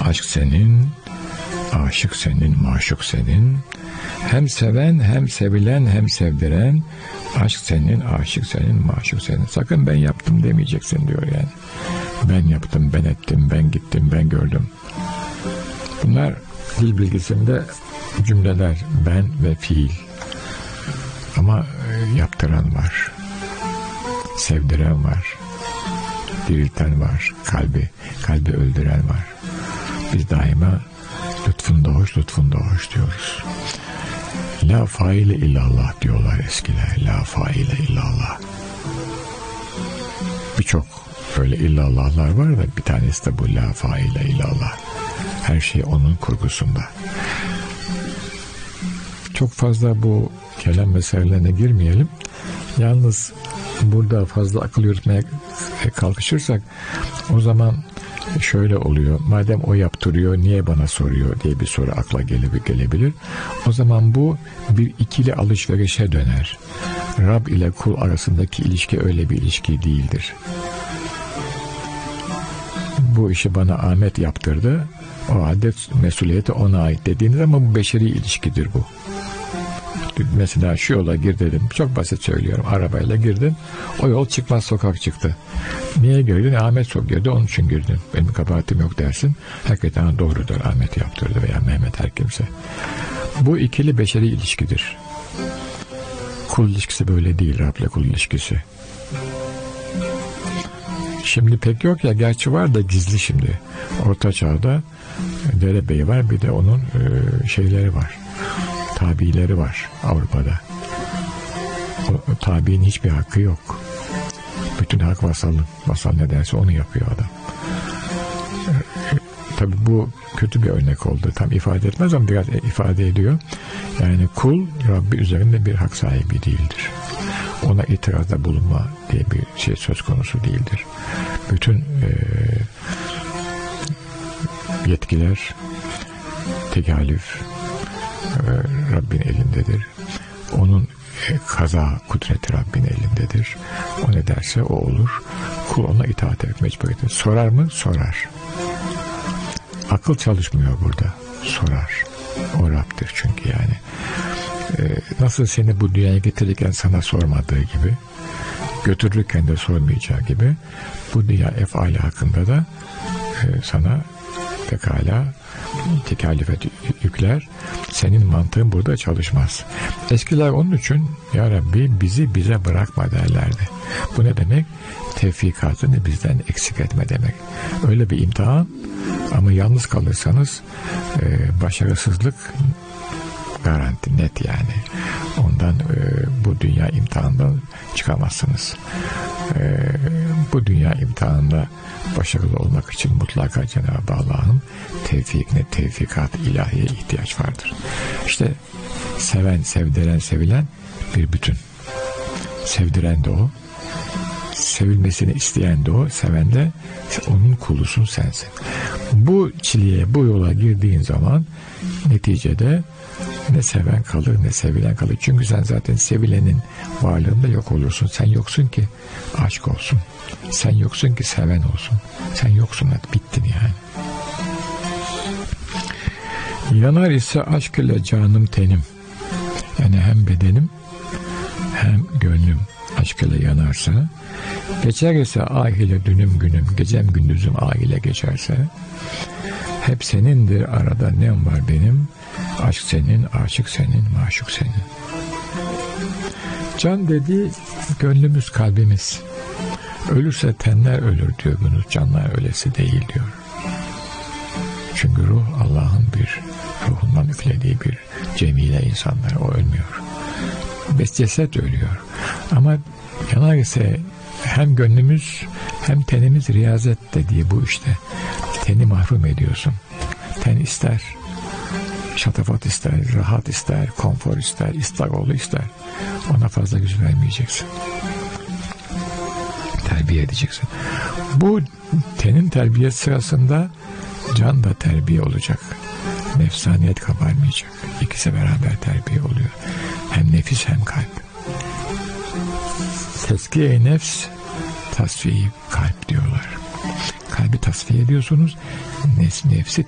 Aşk senin, aşık senin, maşuk senin. Hem seven, hem sevilen, hem sevdiren. Aşk senin, aşık senin, maşuk senin. Sakın ben yaptım demeyeceksin diyor yani. Ben yaptım, ben ettim, ben gittim, ben gördüm. Bunlar dil bilgisinde cümleler, ben ve fiil. Ama yaptıran var, sevdiren var, dirilten var, kalbi öldüren var. Biz daima lütfun doğuş, lütfun doğuş diyoruz. La faile illallah diyorlar eskiler. La faile illallah. Birçok öyle illallahlar var da bir tanesi de bu la faile illallah. Her şey onun kurgusunda. Çok fazla bu kelam meselelerine girmeyelim. Yalnız burada fazla akıl yürütmeye kalkışırsak o zaman şöyle oluyor. Madem o yaptırıyor, niye bana soruyor diye bir soru akla gelebilir. O zaman bu bir ikili alışverişe döner. Rab ile kul arasındaki ilişki öyle bir ilişki değildir. Bu işi bana Ahmet yaptırdı. O halde mesuliyeti ona ait dediğiniz ama bu beşeri ilişkidir bu. Mesela şu yola gir dedim. Çok basit söylüyorum. Arabayla girdin. O yol çıkmaz sokak çıktı. Niye girdin? Ahmet çok girdi. Onun için girdin. Benim kabahatim yok dersin. Hakikaten doğrudur. Ahmet yaptırdı veya Mehmet her kimse. Bu ikili beşeri ilişkidir. Kul ilişkisi böyle değil. Rab'le kul ilişkisi. Şimdi pek yok ya. Gerçi var da gizli şimdi. Orta Çağ'da derebey var. Bir de onun şeyleri var. Tabileri var Avrupa'da. O tabiinin hiçbir hakkı yok. Bütün hak vasalın. Vasal ne derse onu yapıyor adam. Tabii bu kötü bir örnek oldu. Tam ifade etmez ama biraz ifade ediyor. Yani kul Rabbi üzerinde bir hak sahibi değildir. Ona itirazda bulunma diye bir şey söz konusu değildir. Bütün yetkiler, tekalif Rabbin elindedir. Onun kaza kudreti Rabbin elindedir. O ne derse o olur. Kul ona itaat etmek mecburiyetindedir. Sorar mı? Sorar. Akıl çalışmıyor burada. Sorar. O Rab'dir çünkü yani. Nasıl seni bu dünyaya getirirken sana sormadığı gibi, götürürken de sormayacağı gibi, bu dünya efali hakkında da sana pekala tekalife yükler. Senin mantığın burada çalışmaz. Eskiler onun için ya Rabbi bizi bize bırakma derlerdi. Bu ne demek? Tevfikatını bizden eksik etme demek. Öyle bir imtihan ama yalnız kalırsanız başarısızlık garanti net yani. Ondan bu dünya imtihanından çıkamazsınız. Bu dünya imtihanında başarılı olmak için mutlaka Cenab-ı Allah'ın tevfikine, tevfikat ilahiye ihtiyaç vardır. İşte seven, sevdiren, sevilen bir bütün. Sevdiren de o. Sevilmesini isteyen de o. Seven de onun kulusun sensin. Bu çileye, bu yola girdiğin zaman neticede ne seven kalır ne sevilen kalır. Çünkü sen zaten sevilenin varlığında yok olursun. Sen yoksun ki aşk olsun. Sen yoksun ki seven olsun. Sen yoksun, hadi bittin yani. Yanar ise aşk ile canım tenim. Yani hem bedenim hem gönlüm aşk ile yanarsa, geçer ise ah ile dünüm günüm, gecem gündüzüm ah ile geçerse, hep senindir arada nem var benim, aşk senin, aşık senin, maşuk senin. Can dediği gönlümüz, kalbimiz. Ölürse tenler ölür diyor Yunus, canlar öylesi değil diyor. Çünkü ruh Allah'ın bir ruhundan üflediği bir cemile insanlar, o ölmüyor. Ceset ölüyor. Ama yanar ise hem gönlümüz hem tenimiz riyazet dediği bu işte. Teni mahrum ediyorsun. Ten ister, şatafat ister, rahat ister, konfor ister, istaroğlu ister. Ona fazla yüz vermeyeceksin. Terbiye edeceksin. Bu tenin terbiye sırasında can da terbiye olacak. Nefsaniyet kabarmayacak. İkisi beraber terbiye oluyor. Hem nefis hem kalp. Teskiye-i nefs, tasfiye-i kalp diyorlar. Kalbi tasfiye ediyorsunuz, nefsi